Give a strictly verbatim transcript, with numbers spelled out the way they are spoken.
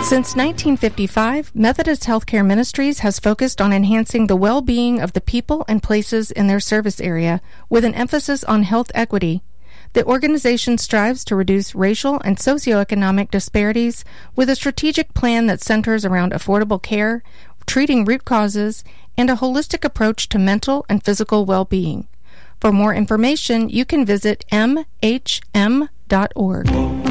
Since nineteen fifty-five, Methodist Healthcare Ministries has focused on enhancing the well-being of the people and places in their service area with an emphasis on health equity. The organization strives to reduce racial and socioeconomic disparities with a strategic plan that centers around affordable care, treating root causes, and a holistic approach to mental and physical well-being. For more information, you can visit m h m dot org.